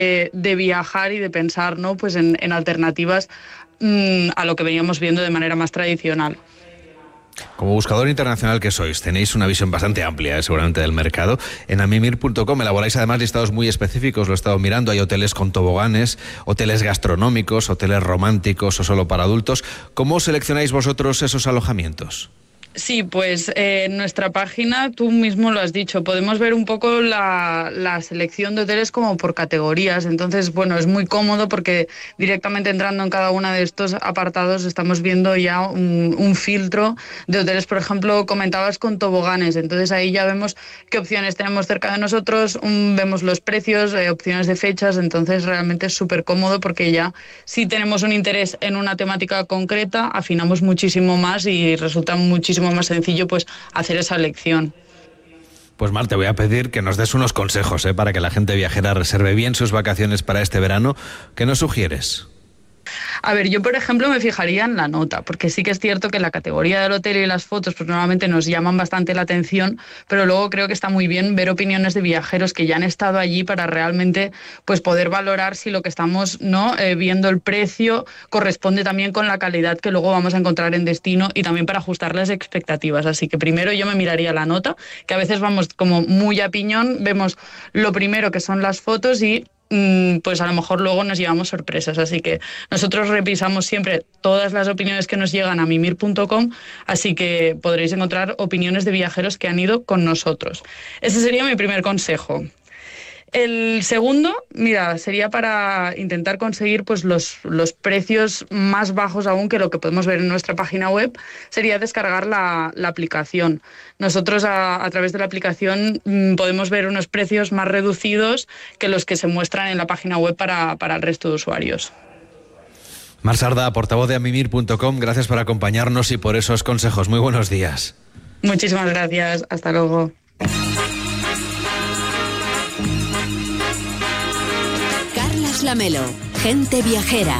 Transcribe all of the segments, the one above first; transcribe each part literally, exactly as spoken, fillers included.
de, de viajar y de pensar, ¿no? Pues en, en alternativas mmm, a lo que veníamos viendo de manera más tradicional. Como buscador internacional que sois, tenéis una visión bastante amplia, ¿eh? seguramente, del mercado. En amimir punto com elaboráis además listados muy específicos, lo he estado mirando. Hay hoteles con toboganes, hoteles gastronómicos, hoteles románticos o solo para adultos. ¿Cómo seleccionáis vosotros esos alojamientos? Sí, pues eh, en nuestra página, tú mismo lo has dicho, podemos ver un poco la, la selección de hoteles como por categorías. Entonces, bueno, es muy cómodo porque directamente entrando en cada uno de estos apartados estamos viendo ya un, un filtro de hoteles. Por ejemplo, comentabas con toboganes, entonces ahí ya vemos qué opciones tenemos cerca de nosotros, um, vemos los precios, eh, opciones de fechas. Entonces realmente es súper cómodo porque ya si tenemos un interés en una temática concreta, afinamos muchísimo más y resulta muchísimo más sencillo pues hacer esa elección. Pues Mar, te voy a pedir que nos des unos consejos ¿eh? para que la gente viajera reserve bien sus vacaciones para este verano. ¿Qué nos sugieres? A ver, yo por ejemplo me fijaría en la nota, porque sí que es cierto que la categoría del hotel y las fotos pues normalmente nos llaman bastante la atención, pero luego creo que está muy bien ver opiniones de viajeros que ya han estado allí para realmente pues poder valorar si lo que estamos no eh, viendo el precio corresponde también con la calidad que luego vamos a encontrar en destino, y también para ajustar las expectativas. Así que primero yo me miraría la nota, que a veces vamos como muy a piñón, vemos lo primero que son las fotos y pues a lo mejor luego nos llevamos sorpresas. Así que nosotros revisamos siempre todas las opiniones que nos llegan a mimir punto com, así que podréis encontrar opiniones de viajeros que han ido con nosotros. Ese sería mi primer consejo. El segundo, mira, sería para intentar conseguir pues los, los precios más bajos aún que lo que podemos ver en nuestra página web, sería descargar la, la aplicación. Nosotros a, a través de la aplicación mmm, podemos ver unos precios más reducidos que los que se muestran en la página web para, para el resto de usuarios. Mar Sardá, portavoz de amimir punto com, gracias por acompañarnos y por esos consejos. Muy buenos días. Muchísimas gracias, hasta luego. Lamelo, gente viajera.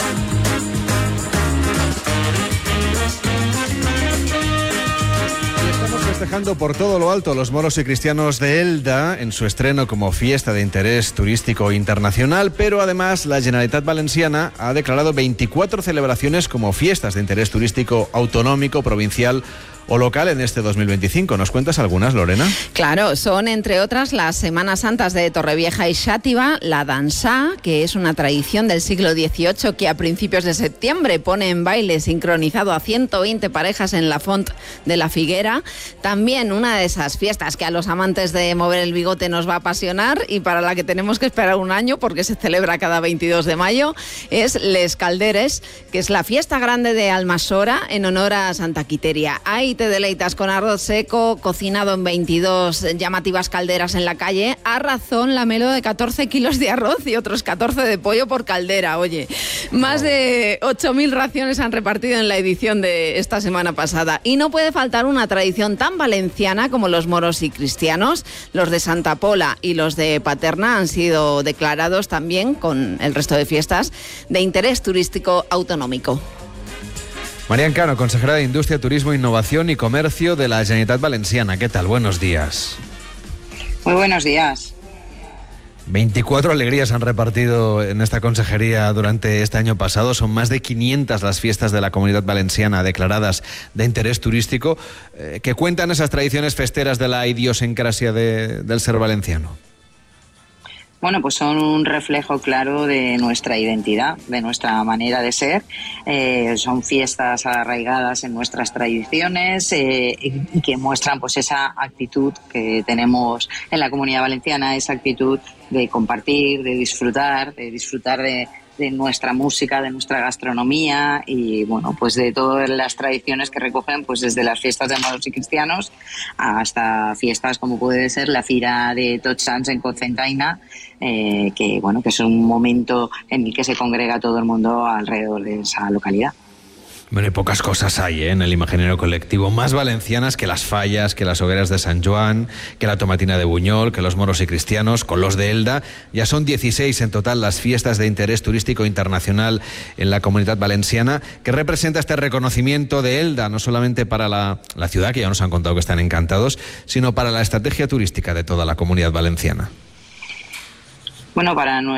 Estamos festejando por todo lo alto los moros y cristianos de Elda en su estreno como fiesta de interés turístico internacional, pero además la Generalitat Valenciana ha declarado veinticuatro celebraciones como fiestas de interés turístico autonómico, provincial o local en este dos mil veinticinco. ¿Nos cuentas algunas, Lorena? Claro, son entre otras las Semanas Santas de Torrevieja y Xàtiva, la Dansà, que es una tradición del siglo dieciocho que a principios de septiembre pone en baile sincronizado a ciento veinte parejas en la Font de la Figuera. También una de esas fiestas que a los amantes de mover el bigote nos va a apasionar y para la que tenemos que esperar un año porque se celebra cada veintidós de mayo, es Les Calderes, que es la fiesta grande de Almassora en honor a Santa Quiteria. Hay te deleitas con arroz seco, cocinado en veintidós llamativas calderas en la calle, a razón, Lamelo, de catorce kilos de arroz y otros catorce de pollo por caldera. Oye, más de ocho mil raciones han repartido en la edición de esta semana pasada. Y no puede faltar una tradición tan valenciana como los moros y cristianos. Los de Santa Pola y los de Paterna han sido declarados también, con el resto de fiestas, de interés turístico autonómico. Marian Cano, consejera de Industria, Turismo, Innovación y Comercio de la Generalitat Valenciana. ¿Qué tal? Buenos días. Muy buenos días. veinticuatro alegrías han repartido en esta consejería durante este año pasado. Son más de quinientas las fiestas de la Comunidad Valenciana declaradas de interés turístico. Eh, ¿Qué cuentan esas tradiciones festeras de la idiosincrasia de, del ser valenciano? Bueno, pues son un reflejo claro de nuestra identidad, de nuestra manera de ser. Eh, son fiestas arraigadas en nuestras tradiciones eh, y que muestran pues esa actitud que tenemos en la Comunidad Valenciana, esa actitud de compartir, de disfrutar, de disfrutar de, de nuestra música, de nuestra gastronomía y bueno, pues de todas las tradiciones que recogen, pues desde las fiestas de moros y cristianos hasta fiestas como puede ser la Fira de Tots Sants en Cocentaina, eh, que bueno, que es un momento en el que se congrega todo el mundo alrededor de esa localidad. Bueno, y pocas cosas hay ¿eh? en el imaginario colectivo más valencianas que las fallas, que las hogueras de Sant Joan, que la tomatina de Buñol, que los moros y cristianos, con los de Elda. Ya son dieciséis en total las fiestas de interés turístico internacional en la Comunidad Valenciana, que representa este reconocimiento de Elda, no solamente para la, la ciudad, que ya nos han contado que están encantados, sino para la estrategia turística de toda la Comunidad Valenciana. Bueno, para